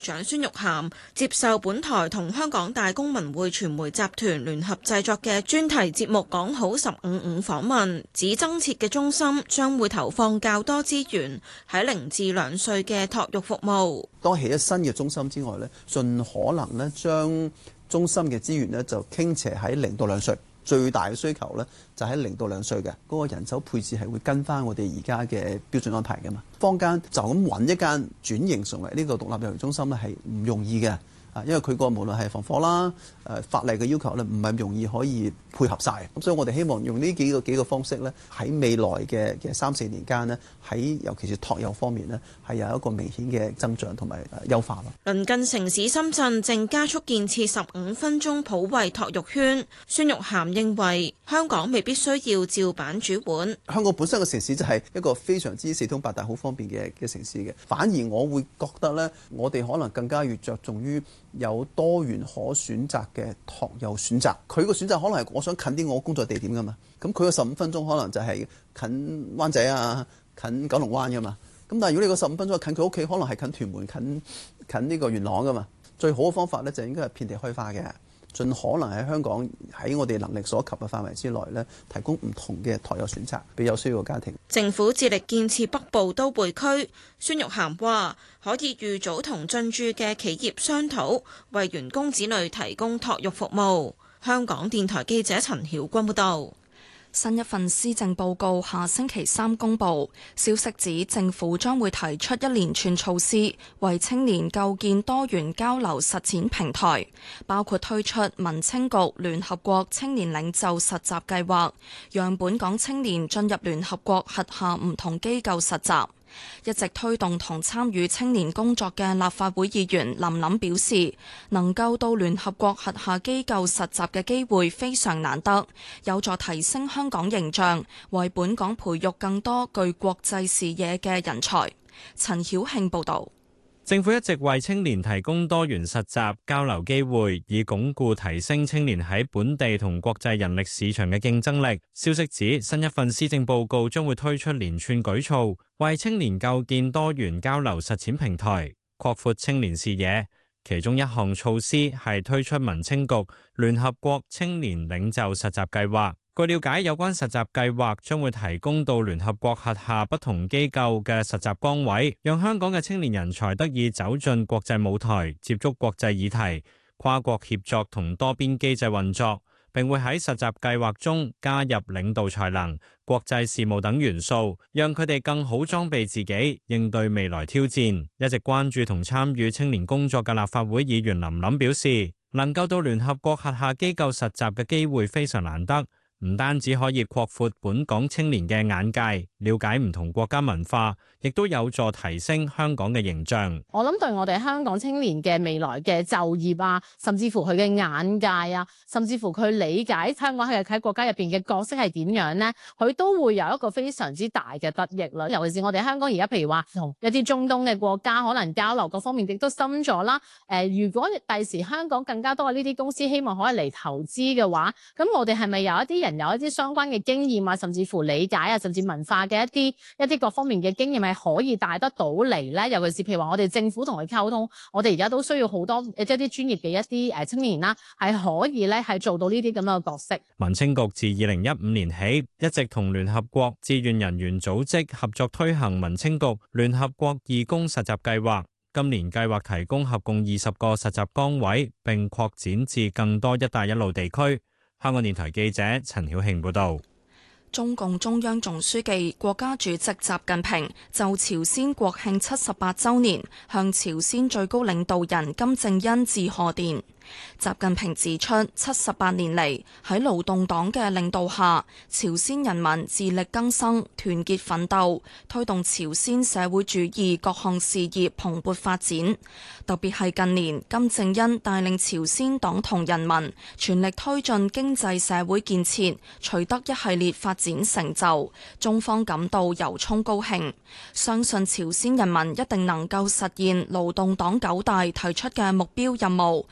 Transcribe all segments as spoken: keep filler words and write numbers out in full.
長孫玉菡接受本台同香港大公文匯傳媒集團聯合製作嘅專題節目《講好十五五》訪問，指增設嘅中心將會投放較多資源喺零至兩歲嘅托育服務。 當起咗新嘅中心之外咧，盡可能咧將中心嘅資源咧就傾斜喺零到兩歲。最大嘅需求咧就喺零到兩歲嘅嗰個人手配置係會跟翻我哋而家嘅標準安排㗎嘛。坊間就咁揾一間轉型成為呢個獨立幼兒中心咧係唔容易嘅。啊，因為佢個無論係防火啦、誒法例嘅要求咧，唔係容易可以配合晒。咁所以我哋希望用呢幾個幾個方式咧，喺未來嘅嘅三四年間呢，喺尤其是托幼方面呢，係有一個明顯嘅增長同埋優化咯。 鄰近城市深圳正加速建設十五分鐘普惠托育圈。孫玉菡認為香港未必需要照板煮碗。 香港本身嘅城市就係一個非常之四通八達、好方便嘅嘅城市嘅，反而我會覺得咧，我哋可能更加越着重於有多元可選擇嘅托幼選擇，佢個選擇可能係我想近啲我工作地點噶嘛，咁佢個十五分鐘可能就係近灣仔啊、近九龍灣噶嘛，咁但係如果你個十五分鐘近佢屋企，可能係近屯門、近近呢個元朗噶嘛，最好嘅方法咧就應該係遍地開花嘅，盡可能喺香港喺我哋能力所及嘅範圍之內咧，提供唔同嘅托幼選擇俾有需要嘅家庭。 政府致力建設北部都會區，孫玉菡話可以預早同進駐嘅企業商討，為員工子女提供托育服務。香港電台記者陳曉君報道。 新一份施政報告下星期三公布，消息指政府將會提出一連串措施，為青年構建多元交流實踐平台，包括推出民青局聯合國青年領袖實習計劃，讓本港青年進入聯合國轄下唔同機構實習。一直推動同參與青年工作嘅立法會議員林琳表示，能夠到聯合國轄下機構實習嘅機會非常難得，有助提升香港形象，為本港培育更多具國際視野嘅人才。陳曉慶報導。 政府一直為青年提供多元實習交流機會，以鞏固提升青年喺本地同國際人力市場嘅競爭力。消息指，新一份施政報告將會推出連串舉措，為青年構建多元交流實踐平台，擴闊青年視野。其中一項措施係推出民青局聯合國青年領袖實習計劃。據了解，有關實習計劃將會提供到聯合國轄下不同機構嘅實習崗位，讓香港嘅青年人才得以走進國際舞台，接觸國際議題、跨國協作同多邊機制運作，並會喺實習計劃中加入領導才能、國際事務等元素，讓佢哋更好裝備自己，應對未來挑戰。一直關注同參與青年工作嘅立法會議員林琳表示，能夠到聯合國轄下機構實習嘅機會非常難得。唔單止可以擴闊本港青年嘅眼界，了解唔同國家文化，亦都有助提升香港嘅形象。 我諗對我哋香港青年嘅未來嘅就業啊，甚至乎佢嘅眼界啊，甚至乎佢理解香港喺喺國家入邊嘅角色係點樣呢，佢都會有一個非常之大嘅得益啦。尤其是我哋香港而家，譬如話同一啲中東嘅國家可能交流各方面亦都深咗啦。誒、呃，如果第時香港更加多嘅呢啲公司希望可以嚟投資嘅話，咁我哋係咪有一啲人有一啲相關嘅經驗啊，甚至乎理解啊，甚至文化嘅一啲一啲各方面嘅經驗係可以帶得到嚟呢？尤其是譬如話我哋政府同佢溝通，我哋而家都需要好多一啲專業嘅一啲誒青年啦，係可以咧係做到呢啲咁樣嘅角色。 民青局自二零一五年起一直同聯合國志願人員組織合作推行民青局聯合國義工實習計劃，今年計劃提供合共二十個實習崗位，並擴展至更多一帶一路地區。香港電台記者陳曉慶報道。 中共中央總書記、國家主席習近平就朝鮮國慶七十八週年向朝鮮最高領導人金正恩致賀電。習近平指出，七十八年嚟喺勞動黨嘅領導下，朝鮮人民自力更生、團結奮鬥，推動朝鮮社會主義各項事業蓬勃發展。特別係近年，金正恩帶領朝鮮黨同人民全力推進經濟社會建設，取得一系列發展成就，中方感到由衷高興，相信朝鮮人民一定能夠實現勞動黨九大提出嘅目標任務，不斷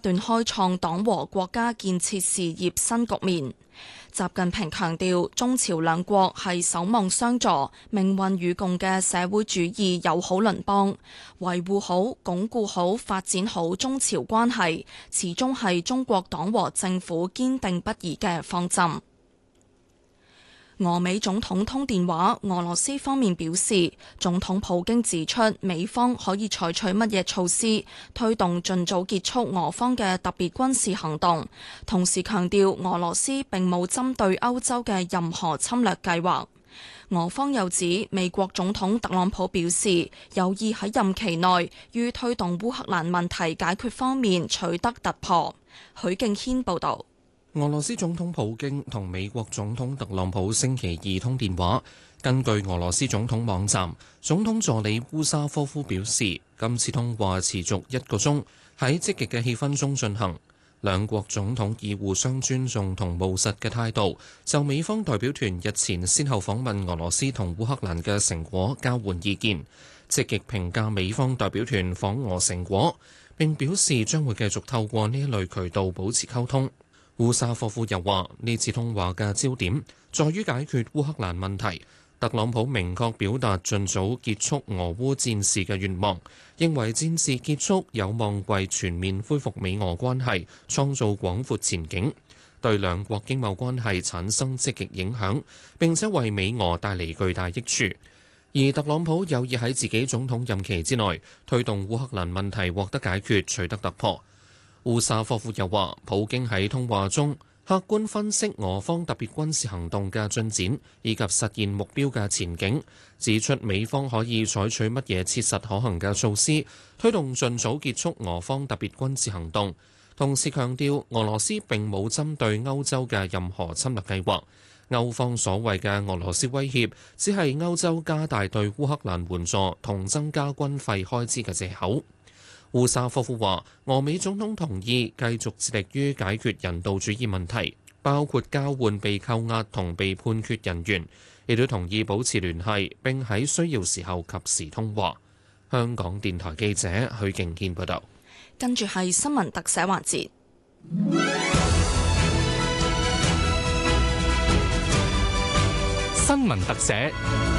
斷開創黨和國家建設事業新局面。習近平強調，中朝兩國係守望相助、命運與共嘅社會主義友好鄰邦，維護好、鞏固好、發展好中朝關係，始終係中國黨和政府堅定不移嘅方針。俄美總統通電話，俄羅斯方面表示，總統普京指出，美方可以採取乜嘢措施推動盡早結束俄方嘅特別軍事行動，同時強調俄羅斯並冇針對歐洲嘅任何侵略計劃。俄方又指，美國總統特朗普表示有意喺任期內於推動烏克蘭問題解決方面取得突破。許敬軒報導。 俄羅斯總統普京同美國總統特朗普星期二通電話。根據俄羅斯總統網站，總統助理烏沙科夫表示，今次通話持續一個鐘，喺積極嘅氣氛中進行。兩國總統以互相尊重同務實嘅態度，就美方代表團日前先後訪問俄羅斯同烏克蘭嘅成果交換意見，積極評價美方代表團訪俄成果，並表示將會繼續透過呢一類渠道保持溝通。烏沙科夫又話：呢次通話嘅焦點在於解決烏克蘭問題。特朗普明確表達盡早結束俄烏戰事嘅願望，認為戰事結束有望為全面恢復美俄關係創造廣闊前景，對兩國經貿關係產生積極影響，並且為美俄帶嚟巨大益處。而特朗普有意喺自己總統任期之內推動烏克蘭問題獲得解決，取得突破。烏沙科夫又話，普京喺通話中客觀分析俄方特別軍事行動嘅進展以及實現目標嘅前景，指出美方可以採取乜嘢切實可行嘅措施，推動盡早結束俄方特別軍事行動。同時強調，俄羅斯並冇針對歐洲嘅任何侵略計劃，歐方所謂嘅俄羅斯威脅，只係歐洲加大對烏克蘭援助同增加軍費開支嘅藉口。烏沙科夫話，俄美總統同意繼續致力於解決人道主義問題，包括交換被扣押同被判決人員，亦都同意保持聯繫，並喺需要時候及時通話。香港電台記者許敬軒報道。 跟住係新聞特寫環節。 新聞特寫。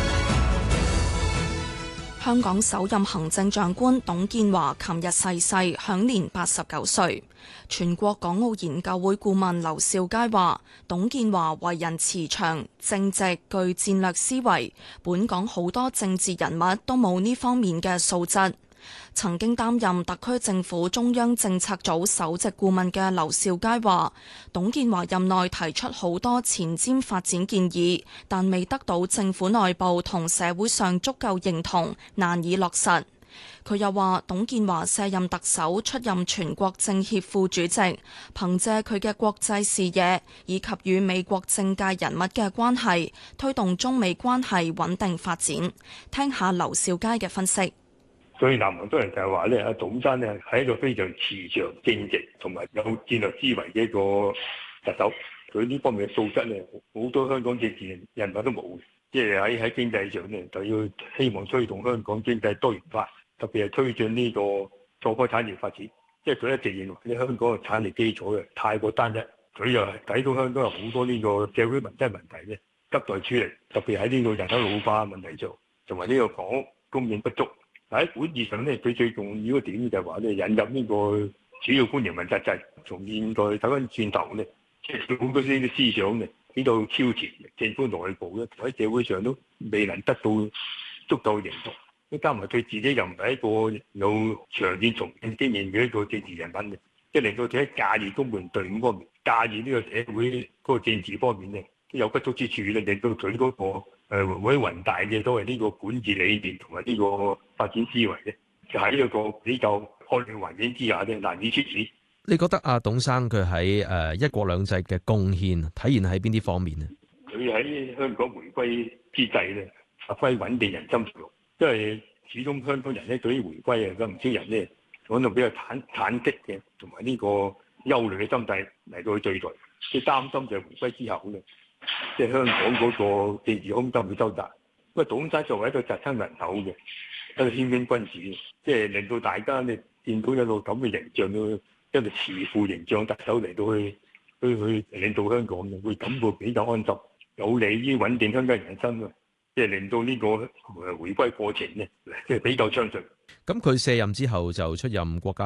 香港首任行政長官董建華琴日逝世，享年八十九歲。全國港澳研究會顧問劉兆佳話，董建華為人慈祥、正直、具戰略思維，本港好多政治人物都冇呢方面嘅素質。曾經擔任特區政府中央政策組首席顧問嘅劉兆佳話，董建華任內提出好多前瞻發展建議，但未得到政府內部同社會上足夠認同，難以落實。佢又話，董建華卸任特首，出任全國政協副主席，憑借佢嘅國際視野以及與美國政界人物嘅關係，推動中美關係穩定發展。聽下劉兆佳嘅分析。 最難忘當然就係話咧，阿董生咧係一個非常慈祥、正直同埋有戰略思維嘅一個特首。佢呢方面嘅素質咧，好多香港政治人物都冇。即係喺喺經濟上咧，就要希望推動香港經濟多元化，特別係推進呢個創科產業發展。即係佢一直認為咧，香港嘅產業基礎嘅太過單一，佢又係睇到香港有好多呢個社會問題問題咧，急待處理。特別喺呢個人口老化問題上，同埋呢個房屋供應不足。喺管治上咧，佢最重要嘅點就係話咧，引入呢個主要官員問責制。從現代睇翻轉頭咧，即係好多呢啲思想咧，喺度超前，政府內部咧喺社會上都未能得到足夠認同。咁加埋佢自己又唔係一個有長遠從政經驗嘅一個政治人物嘅，即係令到佢喺駕馭公務隊伍方面、駕馭呢個社會嗰個政治方面咧，都有不足之處咧，令到佢嗰個。誒會宏大嘅都係呢個管治理念同埋呢個發展思維咧，就喺一個比較惡劣環境之下咧，難以出事。 你覺得阿董生佢喺誒一國兩制嘅貢獻體現喺邊啲方面呢？ 佢喺香港回歸之際咧，發揮穩定人心作用，因為始終香港人咧對於回歸啊，咁唔少人咧講到比較忐忐忑嘅，同埋呢個憂慮嘅心態嚟到去對待，即係擔心就係回歸之後咧。即係香港嗰個政治空間會收窄，因為董生作為一個責親人口嘅一個謙謙君子，即係令到大家咧見到有個咁嘅形象， 一個慈父形象特首嚟到去去去領導香港嘅，會感到比較安心，有利於穩定香港人生啊！即係令到呢個誒回歸過程咧，即係比較暢順。 咁佢卸任之後就出任國家